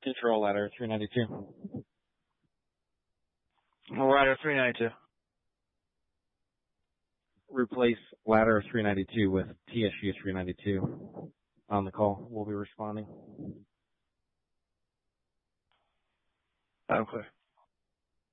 Control ladder 392. Ladder 392. Replace ladder 392 with TSU 392 on the call. We'll be responding. Okay.